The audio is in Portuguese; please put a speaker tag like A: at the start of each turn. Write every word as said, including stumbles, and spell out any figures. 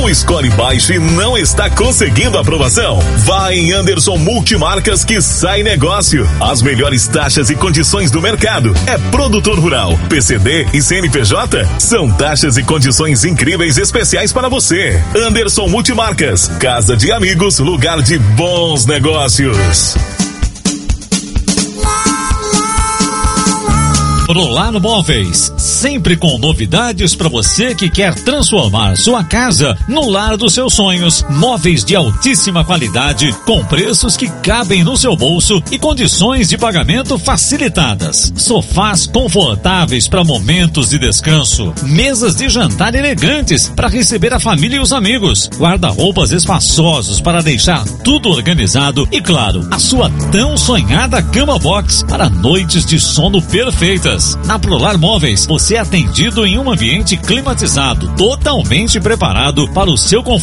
A: O score baixo e não está conseguindo aprovação? Vai em Anderson Multimarcas que sai negócio. As melhores taxas e condições do mercado. É produtor rural, P C D e C N P J? São taxas e condições incríveis especiais para você. Anderson Multimarcas, casa de amigos, lugar de bons negócios.
B: Prolar Móveis, sempre com novidades para você que quer transformar sua casa no lar dos seus sonhos. Móveis de altíssima qualidade, com preços que cabem no seu bolso e condições de pagamento facilitadas. Sofás confortáveis para momentos de descanso. Mesas de jantar elegantes para receber a família e os amigos. Guarda-roupas espaçosos para deixar tudo organizado. E claro, a sua tão sonhada cama box para noites de sono perfeitas. Na Prolar Móveis, você é atendido em um ambiente climatizado, totalmente preparado para o seu conforto.